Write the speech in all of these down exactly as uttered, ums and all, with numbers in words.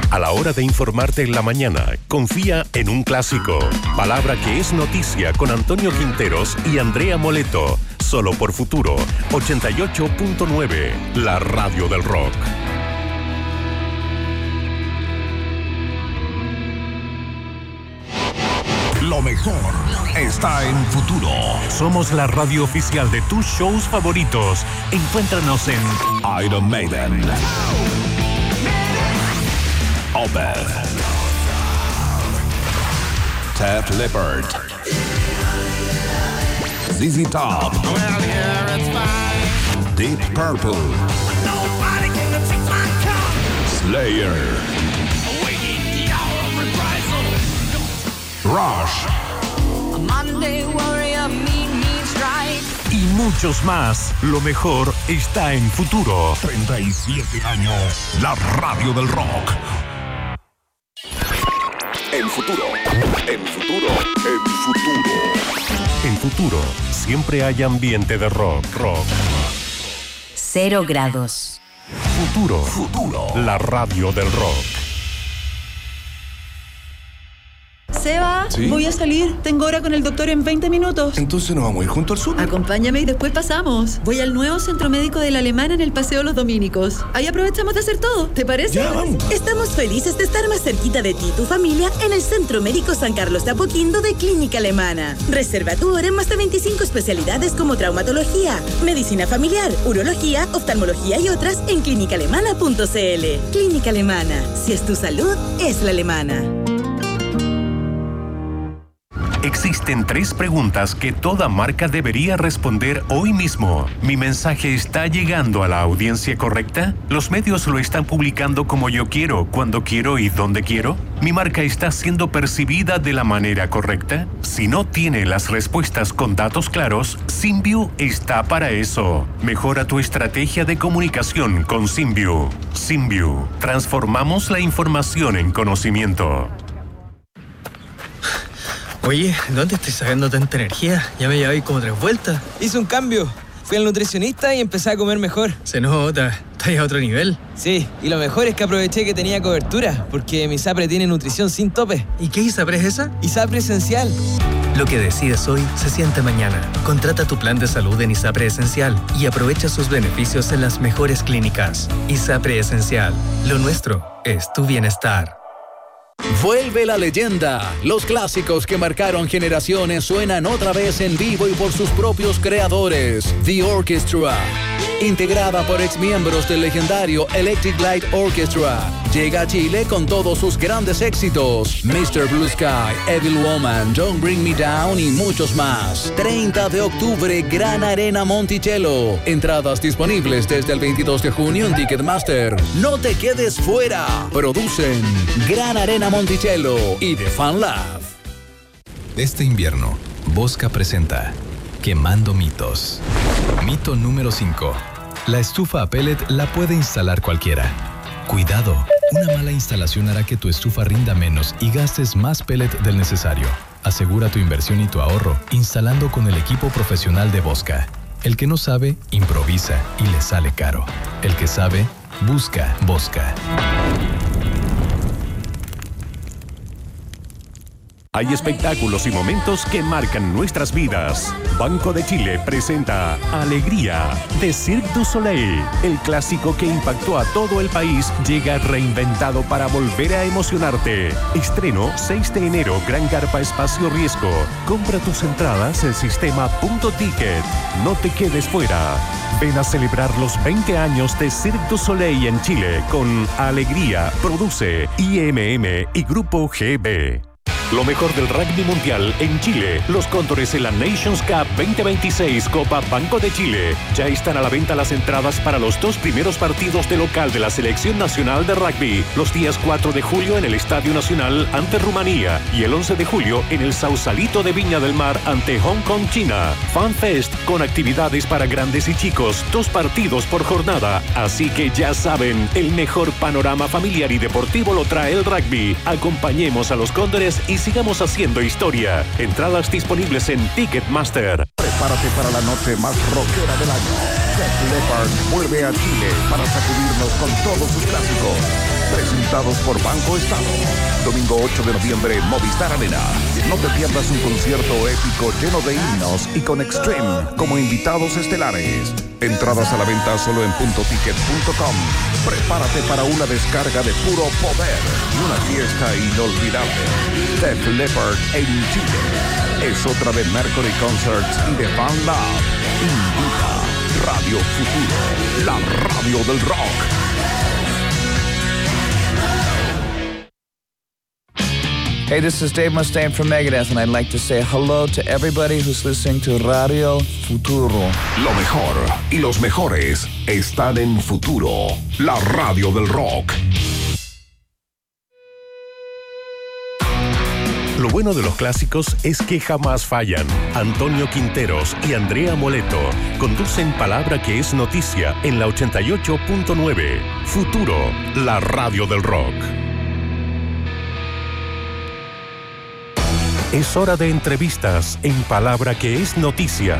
A la hora de informarte en la mañana, confía en un clásico. Palabra que es noticia con Antonio Quinteros y Andrea Moleto. Solo por Futuro ochenta y ocho punto nueve, la radio del rock. Lo mejor está en Futuro. Somos la radio oficial de tus shows favoritos. Encuéntranos en Iron Maiden, Opeth, Def Leppard, Z Z Top, Deep Purple, Slayer, Rush y muchos más. Lo mejor está en Futuro. treinta y siete años, la radio del rock. En Futuro, en Futuro, en Futuro. En Futuro, siempre hay ambiente de rock, rock. Cero grados. Futuro, Futuro, la radio del rock. Seba, ¿Sí? Voy a salir. Tengo hora con el doctor en veinte minutos. Entonces nos vamos a ir junto al sur. Acompáñame y después pasamos. Voy al nuevo centro médico de la Alemana en el Paseo Los Dominicos. Ahí aprovechamos de hacer todo. ¿Te parece? Ya, vamos. Estamos felices de estar más cerquita de ti y tu familia en el Centro Médico San Carlos de Apoquindo de Clínica Alemana. Reserva tu hora en más de veinticinco especialidades como traumatología, medicina familiar, urología, oftalmología y otras en clínica alemana punto c l. Clínica Alemana. Si es tu salud, es la alemana. Existen tres preguntas que toda marca debería responder hoy mismo. ¿Mi mensaje está llegando a la audiencia correcta? ¿Los medios lo están publicando como yo quiero, cuando quiero y donde quiero? ¿Mi marca está siendo percibida de la manera correcta? Si no tiene las respuestas con datos claros, Symview está para eso. Mejora tu estrategia de comunicación con Symview. Symview. Transformamos la información en conocimiento. Oye, ¿dónde estoy sacando tanta energía? Ya me llevé como tres vueltas. Hice un cambio. Fui al nutricionista y empecé a comer mejor. Se nota. Estás a otro nivel. Sí, y lo mejor es que aproveché que tenía cobertura, porque mi ISAPRE tiene nutrición sin tope. ¿Y qué ISAPRE es esa? ISAPRE Esencial. Lo que decides hoy se siente mañana. Contrata tu plan de salud en ISAPRE Esencial y aprovecha sus beneficios en las mejores clínicas. ISAPRE Esencial. Lo nuestro es tu bienestar. Vuelve la leyenda. Los clásicos que marcaron generaciones suenan otra vez en vivo y por sus propios creadores. The Orchestra, integrada por exmiembros del legendario Electric Light Orchestra, llega a Chile con todos sus grandes éxitos: mister Blue Sky, Evil Woman, Don't Bring Me Down y muchos más. treinta de octubre, Gran Arena Monticello. Entradas disponibles desde el veintidós de junio en Ticketmaster. No te quedes fuera. Producen Gran Arena Monticello y The Fan Lab. Este invierno, Bosca presenta Quemando mitos. Mito número cinco. La estufa a pellet la puede instalar cualquiera. Cuidado, una mala instalación hará que tu estufa rinda menos y gastes más pellet del necesario. Asegura tu inversión y tu ahorro instalando con el equipo profesional de Bosca. El que no sabe, improvisa y le sale caro. El que sabe, busca Bosca. Hay espectáculos y momentos que marcan nuestras vidas. Banco de Chile presenta Alegría de Cirque du Soleil. El clásico que impactó a todo el país llega reinventado para volver a emocionarte. Estreno seis de enero, Gran Carpa Espacio Riesgo. Compra tus entradas en sistema punto ticket. No te quedes fuera. Ven a celebrar los veinte años de Cirque du Soleil en Chile con Alegría. Produce I M M y Grupo G B. Lo mejor del rugby mundial en Chile. Los Cóndores en la Nations Cup veinte veintiséis Copa Banco de Chile. Ya están a la venta las entradas para los dos primeros partidos de local de la Selección Nacional de Rugby. Los días cuatro de julio en el Estadio Nacional ante Rumanía y el once de julio en el Sausalito de Viña del Mar ante Hong Kong, China. FanFest con actividades para grandes y chicos. Dos partidos por jornada. Así que ya saben, el mejor panorama familiar y deportivo lo trae el rugby. Acompañemos a los Cóndores y sigamos haciendo historia. Entradas disponibles en Ticketmaster. Prepárate para la noche más rockera del año. Def Leppard vuelve a Chile para sacudirnos con todos sus clásicos. presentados por Banco Estado. Domingo ocho de noviembre, Movistar Arena. No te pierdas un concierto épico lleno de himnos y con Extreme como invitados estelares. Entradas a la venta solo en punto ticket punto com. Prepárate para una descarga de puro poder y una fiesta inolvidable. Def Leppard en Chile. Es otra de Mercury Concerts y de Fan Lab. Invita Radio Futuro, la radio del rock. Hey, this is Dave Mustaine from Megadeth, and I'd like to say hello to everybody who's listening to Radio Futuro. Lo mejor y los mejores están en Futuro, la radio del rock. Lo bueno de los clásicos es que jamás fallan. Antonio Quinteros y Andrea Moleto conducen Palabra que es noticia en la ochenta y ocho punto nueve. Futuro, la radio del rock. Es hora de entrevistas en Palabra que es noticia.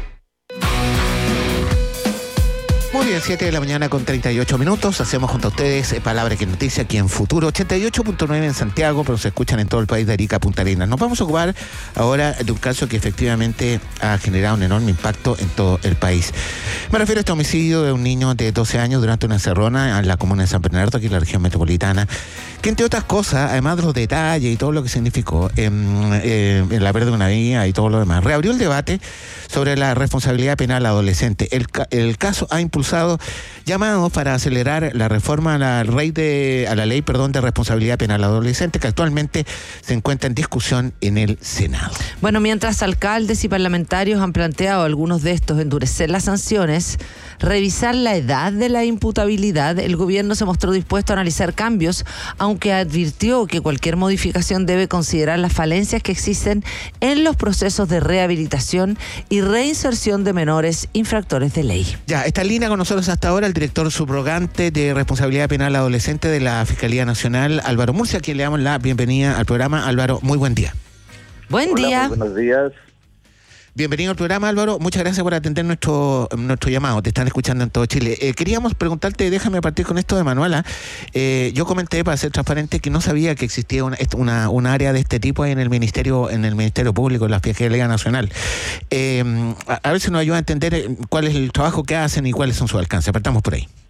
Muy bien, siete de la mañana con treinta y ocho minutos. Hacemos junto a ustedes eh, Palabra que es noticia aquí en Futuro, ochenta y ocho punto nueve en Santiago, pero se escuchan en todo el país de Arica a Punta Arenas. Nos vamos a ocupar ahora de un caso que efectivamente ha generado un enorme impacto en todo el país. Me refiero a este homicidio de un niño de doce años durante una encerrona en la comuna de San Bernardo, aquí en la región metropolitana, que entre otras cosas, además de los detalles y todo lo que significó en, eh, en la pérdida de una vida y todo lo demás, reabrió el debate sobre la responsabilidad penal adolescente. El, el caso ha impulsado llamados para acelerar la reforma a la, ley de, a la ley perdón, de responsabilidad penal adolescente, que actualmente se encuentra en discusión en el Senado. Bueno, mientras alcaldes y parlamentarios han planteado, algunos de estos, endurecer las sanciones, revisar la edad de la imputabilidad, el gobierno se mostró dispuesto a analizar cambios, aunque advirtió que cualquier modificación debe considerar las falencias que existen en los procesos de rehabilitación y reinserción de menores infractores de ley. Ya, está en línea con nosotros hasta ahora el director subrogante de responsabilidad penal adolescente de la Fiscalía Nacional, Álvaro Murcia, a quien le damos la bienvenida al programa. Álvaro, muy buen día. Buen Hola, día. Muy buenos días. Bienvenido al programa, Álvaro. Muchas gracias por atender nuestro nuestro llamado. Te están escuchando en todo Chile. Eh, queríamos preguntarte, déjame partir con esto de Manuela. Eh, yo comenté, para ser transparente, que no sabía que existía una, una, una área de este tipo ahí en el Ministerio en el Ministerio Público, en la Fiscalía Nacional. Eh, a, a ver si nos ayuda a entender cuál es el trabajo que hacen y cuáles son sus alcances. Partamos por ahí.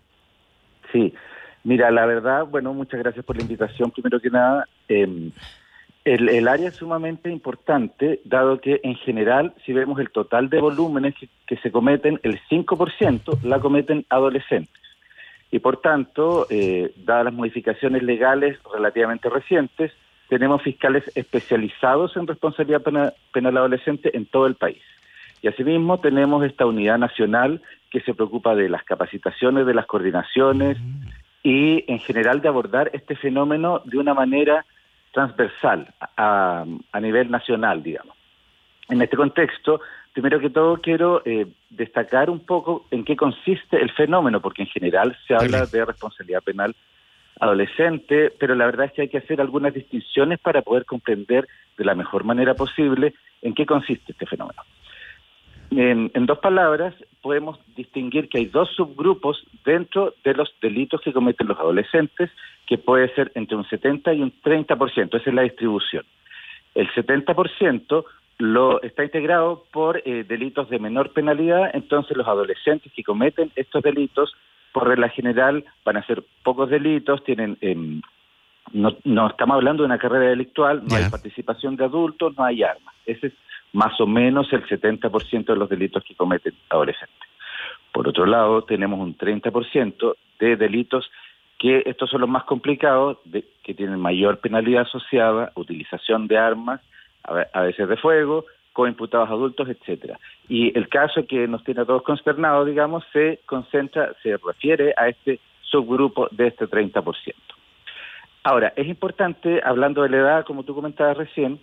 Sí, mira, la verdad, bueno, muchas gracias por la invitación. Primero que nada, eh, El, el área es sumamente importante, dado que en general, si vemos el total de volúmenes que, que se cometen, el cinco por ciento la cometen adolescentes. Y por tanto, eh, dadas las modificaciones legales relativamente recientes, tenemos fiscales especializados en responsabilidad penal, penal adolescente en todo el país. Y asimismo tenemos esta unidad nacional que se preocupa de las capacitaciones, de las coordinaciones y en general de abordar este fenómeno de una manera transversal a, a nivel nacional, digamos. En este contexto, primero que todo quiero eh, destacar un poco en qué consiste el fenómeno, porque en general se habla de responsabilidad penal adolescente, pero la verdad es que hay que hacer algunas distinciones para poder comprender de la mejor manera posible en qué consiste este fenómeno. En, en dos palabras, podemos distinguir que hay dos subgrupos dentro de los delitos que cometen los adolescentes, que puede ser entre un setenta y un treinta por ciento, esa es la distribución. El setenta por ciento lo está integrado por eh, delitos de menor penalidad, entonces los adolescentes que cometen estos delitos, por regla general, van a ser pocos delitos, tienen... Eh, no, no estamos hablando de una carrera delictual, no yeah. hay participación de adultos, no hay armas. Ese es más o menos el setenta por ciento de los delitos que cometen adolescentes. Por otro lado, tenemos un treinta por ciento de delitos que estos son los más complicados, de, que tienen mayor penalidad asociada, utilización de armas, a, a veces de fuego, coimputados adultos, etcétera. Y el caso que nos tiene a todos consternados, digamos, se concentra, se refiere a este subgrupo de este treinta por ciento. Ahora, es importante, hablando de la edad, como tú comentabas recién,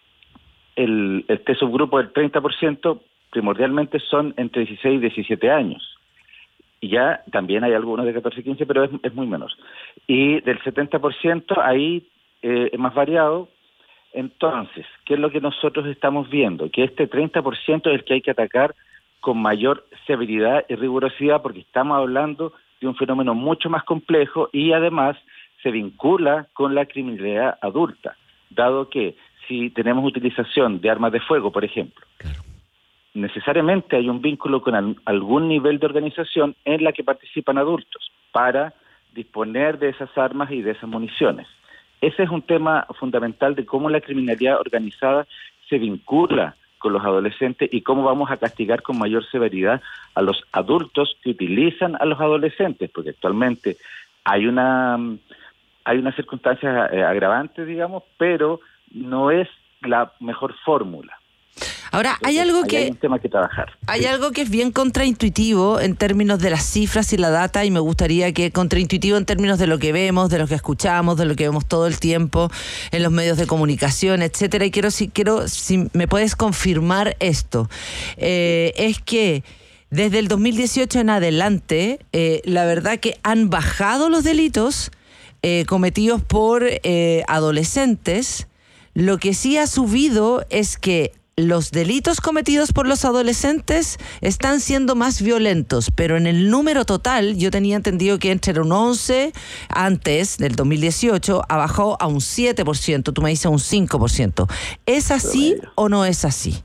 el, este subgrupo del treinta por ciento primordialmente son entre dieciséis y diecisiete años. Y ya también hay algunos de catorce y quince, pero es, es muy menor. Y del setenta por ciento ahí eh, es más variado. Entonces, ¿qué es lo que nosotros estamos viendo? Que este treinta por ciento es el que hay que atacar con mayor severidad y rigurosidad, porque estamos hablando de un fenómeno mucho más complejo y además se vincula con la criminalidad adulta, dado que si tenemos utilización de armas de fuego, por ejemplo, claro, necesariamente hay un vínculo con al, algún nivel de organización en la que participan adultos para disponer de esas armas y de esas municiones. Ese es un tema fundamental de cómo la criminalidad organizada se vincula con los adolescentes y cómo vamos a castigar con mayor severidad a los adultos que utilizan a los adolescentes, porque actualmente hay una hay una circunstancia eh, agravante, digamos, pero no es la mejor fórmula. Ahora, Entonces, hay algo que hay un tema que trabajar. Hay sí. algo que es bien contraintuitivo en términos de las cifras y la data, y me gustaría que contraintuitivo en términos de lo que vemos, de lo que escuchamos, de lo que vemos todo el tiempo en los medios de comunicación, etcétera. Y quiero si quiero si me puedes confirmar esto, eh, es que desde el dos mil dieciocho en adelante, eh, la verdad que han bajado los delitos eh, cometidos por eh, adolescentes. Lo que sí ha subido es que los delitos cometidos por los adolescentes están siendo más violentos, pero en el número total yo tenía entendido que entre un once antes del dos mil dieciocho ha bajado a un siete por ciento, tú me dices un cinco por ciento. ¿Es así o no es así?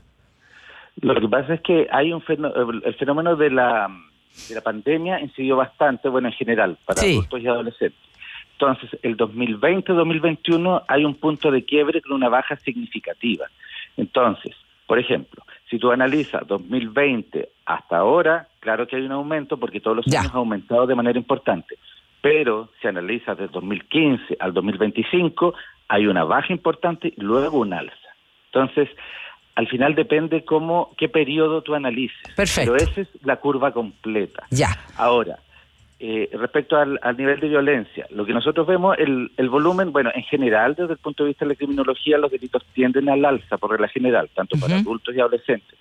Lo que pasa es que hay un fenómeno, el fenómeno de la, de la pandemia incidió bastante, bueno, en general, para sí. adultos y adolescentes. Entonces, el dos mil veinte dos mil veintiuno hay un punto de quiebre con una baja significativa. Entonces, por ejemplo, si tú analizas dos mil veinte hasta ahora, claro que hay un aumento porque todos los años ha aumentado de manera importante. Pero si analizas desde dos mil quince al dos mil veinticinco, hay una baja importante y luego un alza. Entonces, al final depende cómo, qué periodo tú analices. Perfecto. Pero esa es la curva completa. Ya. Ahora, eh, respecto al, al nivel de violencia, lo que nosotros vemos, el, el volumen, bueno, en general, desde el punto de vista de la criminología, los delitos tienden al alza por regla general, tanto uh-huh. para adultos y adolescentes.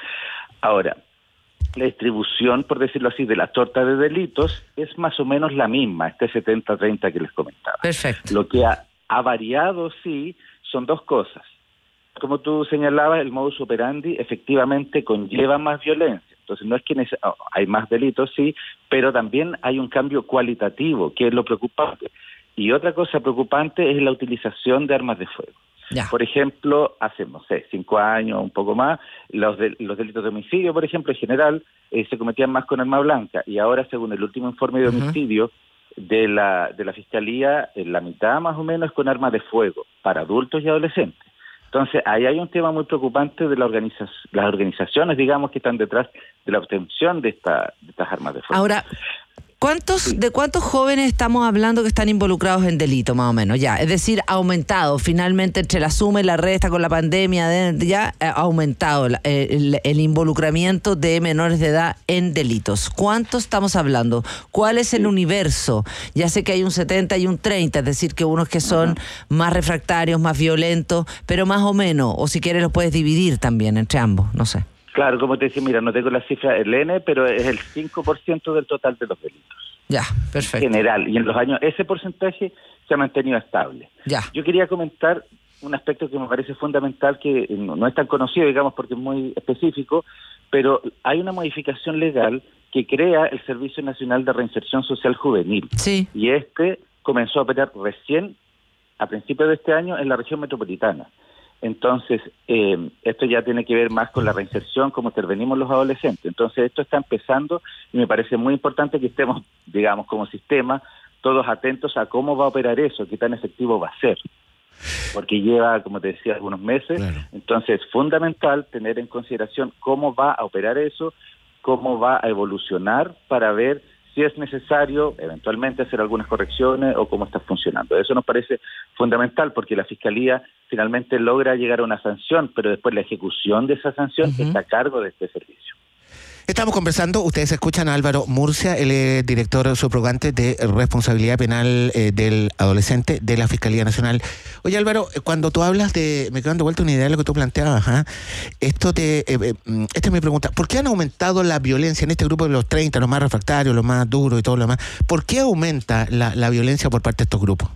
Ahora, la distribución, por decirlo así, de la torta de delitos es más o menos la misma, este setenta treinta que les comentaba. Perfecto. Lo que ha, ha variado, sí, son dos cosas. Como tú señalabas, el modus operandi efectivamente conlleva más violencia. Entonces no es que neces- oh, hay más delitos, sí, pero también hay un cambio cualitativo, que es lo preocupante. Y otra cosa preocupante es la utilización de armas de fuego. Ya. Por ejemplo, hace, no sé, cinco años, un poco más, los, de, los delitos de homicidio, por ejemplo, en general, eh, se cometían más con arma blanca. Y ahora, según el último informe de homicidio uh-huh. de la de la Fiscalía, en la mitad más o menos con armas de fuego, para adultos y adolescentes. Entonces, ahí hay un tema muy preocupante de la organiza- las organizaciones, digamos, que están detrás de la obtención de, esta, de estas armas de fuego. Ahora, ¿cuántos sí. de cuántos jóvenes estamos hablando que están involucrados en delito, más o menos? Ya, es decir, ha aumentado finalmente entre la suma y la resta con la pandemia, de, ya ha aumentado el, el, el involucramiento de menores de edad en delitos. ¿Cuántos estamos hablando? ¿Cuál es el sí. universo? Ya sé que hay un setenta y un treinta, es decir, que unos que son uh-huh. más refractarios, más violentos, pero más o menos, o si quieres los puedes dividir también entre ambos, no sé. Claro, como te decía, mira, no tengo la cifra del N, pero es el cinco por ciento del total de los delitos. Ya, perfecto. En general, y en los años ese porcentaje se ha mantenido estable. Ya. Yo quería comentar un aspecto que me parece fundamental, que no, no es tan conocido, digamos, porque es muy específico, pero hay una modificación legal que crea el Servicio Nacional de Reinserción Social Juvenil. Sí. Y este comenzó a operar recién, a principios de este año, en la región metropolitana. Entonces, eh, esto ya tiene que ver más con la reinserción, cómo intervenimos los adolescentes. Entonces, esto está empezando y me parece muy importante que estemos, digamos, como sistema, todos atentos a cómo va a operar eso, qué tan efectivo va a ser. Porque lleva, como te decía, algunos meses. Claro. Entonces, es fundamental tener en consideración cómo va a operar eso, cómo va a evolucionar para ver si es necesario eventualmente hacer algunas correcciones o cómo está funcionando. Eso nos parece fundamental porque la Fiscalía finalmente logra llegar a una sanción, pero después la ejecución de esa sanción uh-huh. está a cargo de este servicio. Estamos conversando, ustedes escuchan a Álvaro Murcia, él es director subrogante de responsabilidad penal eh, del adolescente de la Fiscalía Nacional. Oye Álvaro, cuando tú hablas de, me quedo dando vuelta una idea de lo que tú planteabas, ¿eh? Esto te, eh, eh, esta es mi pregunta, ¿por qué han aumentado la violencia en este grupo de los treinta, los más refractarios, los más duros y todo lo demás? ¿Por qué aumenta la, la violencia por parte de estos grupos?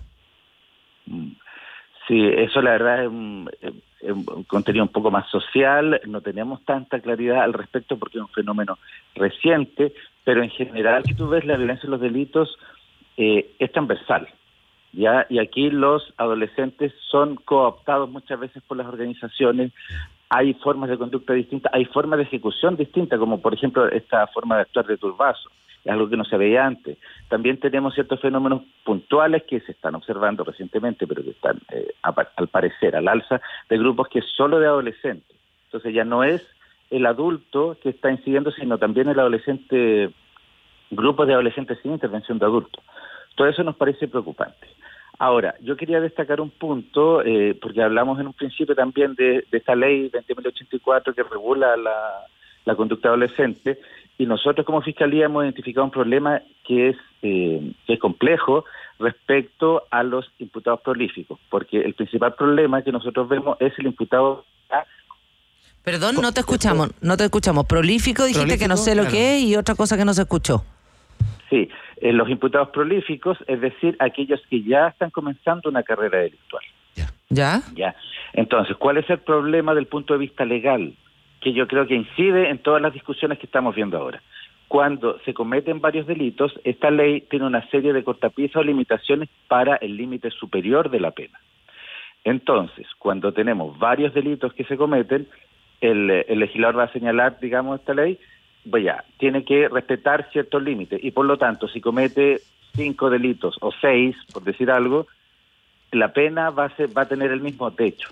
Sí, eso la verdad es un, un contenido un poco más social, no tenemos tanta claridad al respecto porque es un fenómeno reciente, pero en general, si tú ves la violencia y los delitos, eh, es transversal. ¿ya? Y aquí los adolescentes son cooptados muchas veces por las organizaciones. Hay formas de conducta distintas, hay formas de ejecución distintas, como por ejemplo esta forma de actuar de turbazo, es algo que no se veía antes. También tenemos ciertos fenómenos puntuales que se están observando recientemente, pero que están eh, al parecer al alza, de grupos que es solo de adolescentes. Entonces ya no es el adulto que está incidiendo, sino también el adolescente, grupos de adolescentes sin intervención de adultos. Todo eso nos parece preocupante. Ahora, yo quería destacar un punto, eh, porque hablamos en un principio también de, de esta ley veinte mil ochenta y cuatro que regula la, la conducta adolescente, y nosotros como Fiscalía hemos identificado un problema que es, eh, que es complejo respecto a los imputados prolíficos, porque el principal problema que nosotros vemos es el imputado... Perdón, no te escuchamos, no te escuchamos. Prolífico, dijiste prolífico, que no sé lo claro. que es, y otra cosa que no se escuchó. Sí, eh, los imputados prolíficos, es decir, aquellos que ya están comenzando una carrera delictual. ¿Ya? Ya. Entonces, ¿cuál es el problema del punto de vista legal? Que yo creo que incide en todas las discusiones que estamos viendo ahora. Cuando se cometen varios delitos, esta ley tiene una serie de cortapisas o limitaciones para el límite superior de la pena. Entonces, cuando tenemos varios delitos que se cometen, el, el legislador va a señalar, digamos, esta ley, pues ya, tiene que respetar ciertos límites, y por lo tanto, si comete cinco delitos o seis, por decir algo, la pena va a ser, va a tener el mismo techo.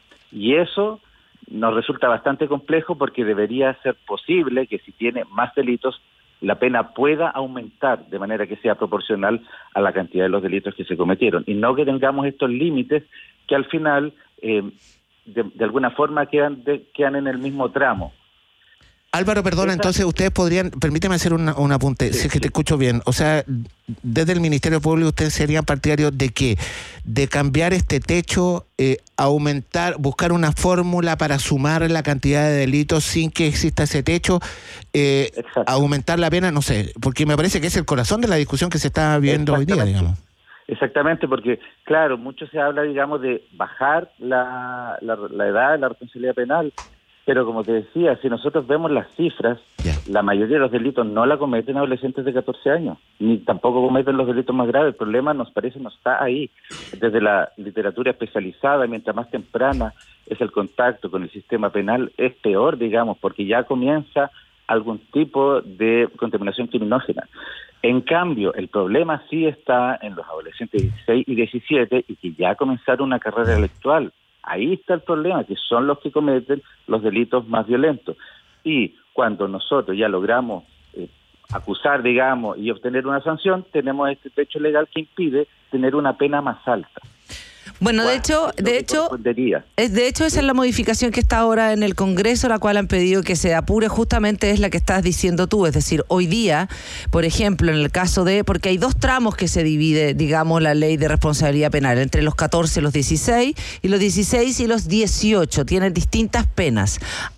Y eso nos resulta bastante complejo, porque debería ser posible que si tiene más delitos, la pena pueda aumentar de manera que sea proporcional a la cantidad de los delitos que se cometieron, y no que tengamos estos límites que al final eh, de, de alguna forma quedan, de, quedan en el mismo tramo. Álvaro, perdona, entonces ustedes podrían, permíteme hacer una, un apunte, sí, si es que te escucho bien, o sea, desde el Ministerio Público ustedes serían partidarios de que, de cambiar este techo, eh, aumentar, buscar una fórmula para sumar la cantidad de delitos sin que exista ese techo, eh, aumentar la pena, no sé, porque me parece que es el corazón de la discusión que se está viendo hoy día, digamos. Exactamente, porque claro, mucho se habla, digamos, de bajar la, la, la edad de la responsabilidad penal. Pero como te decía, si nosotros vemos las cifras, yeah. la mayoría de los delitos no la cometen adolescentes de catorce años, ni tampoco cometen los delitos más graves. El problema, nos parece, no está ahí. Desde la literatura especializada, mientras más temprana es el contacto con el sistema penal, es peor, digamos, porque ya comienza algún tipo de contaminación criminógena. En cambio, el problema sí está en los adolescentes de dieciséis y diecisiete y que ya comenzaron una carrera delictual. Ahí está el problema, que son los que cometen los delitos más violentos. Y cuando nosotros ya logramos eh, acusar, digamos, y obtener una sanción, tenemos este techo legal que impide tener una pena más alta. Bueno, de hecho, de hecho, es de hecho esa es la modificación que está ahora en el Congreso, la cual han pedido que se apure, justamente es la que estás diciendo tú, es decir, hoy día, por ejemplo, en el caso de, porque hay dos tramos que se divide, digamos, la ley de responsabilidad penal, entre los catorce y los dieciséis, y los dieciséis y los dieciocho, tienen distintas penas.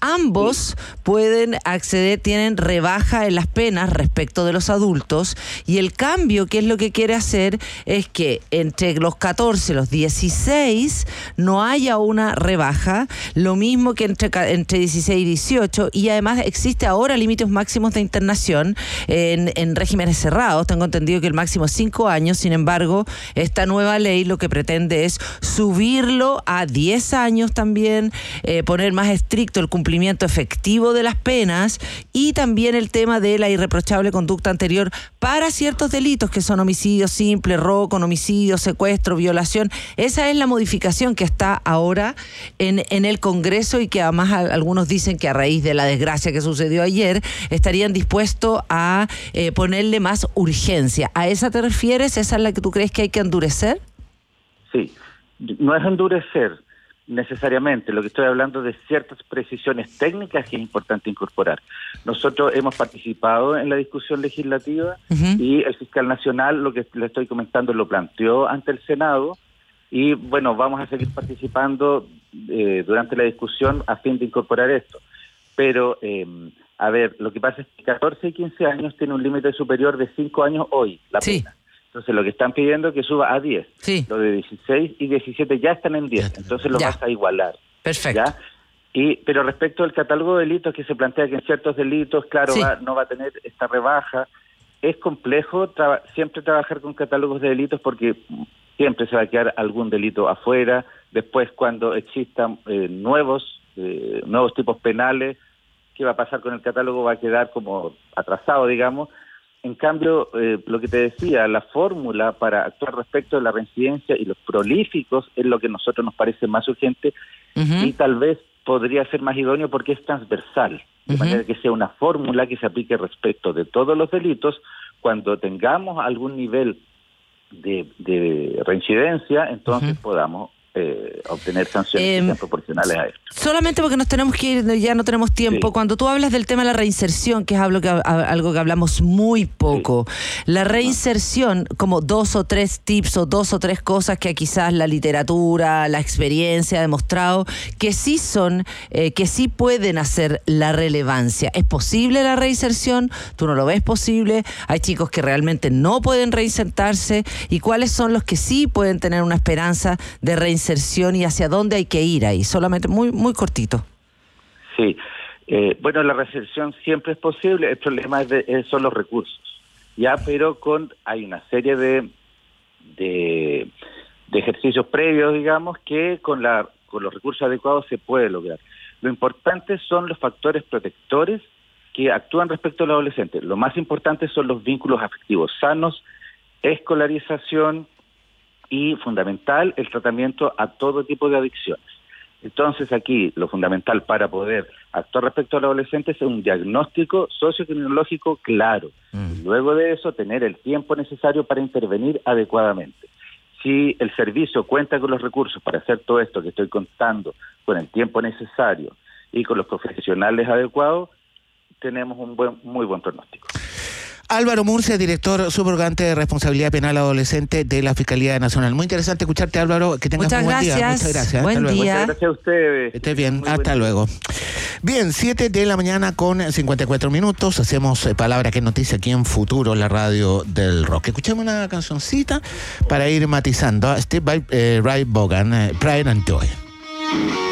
Ambos pueden acceder, tienen rebaja en las penas respecto de los adultos, y el cambio, que es lo que quiere hacer, es que entre los catorce y los dieciséis no haya una rebaja, lo mismo que entre, entre dieciséis y dieciocho, y además existe ahora límites máximos de internación en, en regímenes cerrados. Tengo entendido que el máximo es cinco años, sin embargo, esta nueva ley lo que pretende es subirlo a diez años también, eh, poner más estricto el cumplimiento efectivo de las penas, y también el tema de la irreprochable conducta anterior para ciertos delitos que son homicidio simple, robo con homicidio, secuestro, violación. Esa es la modificación que está ahora en, en el Congreso, y que además a, algunos dicen que a raíz de la desgracia que sucedió ayer estarían dispuestos a eh, ponerle más urgencia. ¿A esa te refieres? ¿Esa es la que tú crees que hay que endurecer? Sí, no es endurecer necesariamente, lo que estoy hablando de ciertas precisiones técnicas que es importante incorporar. Nosotros hemos participado en la discusión legislativa, uh-huh. y el fiscal nacional, lo que le estoy comentando, lo planteó ante el Senado. Y bueno, vamos a seguir participando eh, durante la discusión a fin de incorporar esto. Pero, eh, a ver, lo que pasa es que catorce y quince años tiene un límite superior de cinco años hoy, la sí. pena. Entonces, lo que están pidiendo es que suba a diez. Sí. Los de dieciséis y diecisiete ya están en diez, entonces lo vas a igualar. Perfecto. ¿Ya? Y, pero respecto al catálogo de delitos, que se plantea que en ciertos delitos, claro, sí. va, no va a tener esta rebaja, es complejo tra- siempre trabajar con catálogos de delitos, porque siempre se va a quedar algún delito afuera. Después, cuando existan eh, nuevos, eh, nuevos tipos penales, ¿qué va a pasar con el catálogo? Va a quedar como atrasado, digamos. En cambio, eh, lo que te decía, la fórmula para actuar respecto de la reincidencia y los prolíficos es lo que a nosotros nos parece más urgente uh-huh. y tal vez podría ser más idóneo porque es transversal, de uh-huh. manera que sea una fórmula que se aplique respecto de todos los delitos. Cuando tengamos algún nivel de, de reincidencia, entonces uh-huh. podamos Eh, obtener sanciones eh, que sean proporcionales a esto. Solamente porque nos tenemos que ir, ya no tenemos tiempo. Sí. Cuando tú hablas del tema de la reinserción, que es algo que, algo que hablamos muy poco, sí. la reinserción, como dos o tres tips o dos o tres cosas que quizás la literatura, la experiencia ha demostrado que sí son, eh, que sí pueden hacer la relevancia. ¿Es posible la reinserción? ¿Tú no lo ves posible? Hay chicos que realmente no pueden reinsertarse. ¿Y cuáles son los que sí pueden tener una esperanza de reinserción y hacia dónde hay que ir ahí? Solamente muy muy cortito. Sí, eh, bueno, la reinserción siempre es posible. El problema es de, es, son los recursos, ya, pero con hay una serie de de, de ejercicios previos, digamos, que con la con los recursos adecuados se puede lograr. Lo importante son los factores protectores que actúan respecto al adolescente. Lo más importante son los vínculos afectivos sanos, escolarización y fundamental el tratamiento a todo tipo de adicciones. Entonces aquí lo fundamental para poder actuar respecto al adolescente es un diagnóstico sociocriminológico claro. Mm. Y luego de eso tener el tiempo necesario para intervenir adecuadamente. Si el servicio cuenta con los recursos para hacer todo esto que estoy contando, con el tiempo necesario y con los profesionales adecuados, tenemos un buen, muy buen pronóstico. Álvaro Murcia, director subrogante de responsabilidad penal adolescente de la Fiscalía Nacional. Muy interesante escucharte, Álvaro. Que tengas Muchas muy buen gracias. día. Muchas gracias. Buen Hasta día. luego. Muchas gracias a ustedes. Estés bien. Muy Hasta buen luego. Bien, siete de la mañana con cincuenta y cuatro minutos. Hacemos eh, Palabra que es Noticia aquí en Futuro, la radio del rock. Escuchemos una cancioncita para ir matizando. Steve by eh, Ray Vaughan, eh, Pride and Joy.